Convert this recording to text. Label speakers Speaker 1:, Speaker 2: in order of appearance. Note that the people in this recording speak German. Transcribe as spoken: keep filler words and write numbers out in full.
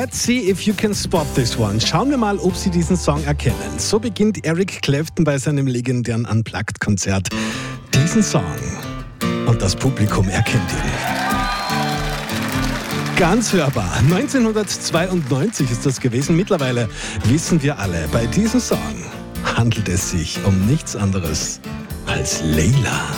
Speaker 1: Let's see if you can spot this one. Schauen wir mal, ob Sie diesen Song erkennen. So beginnt Eric Clapton bei seinem legendären Unplugged-Konzert diesen Song. Und das Publikum erkennt ihn. Ganz hörbar. neunzehnhundertzweiundneunzig ist das gewesen. Mittlerweile wissen wir alle, bei diesem Song handelt es sich um nichts anderes als Layla.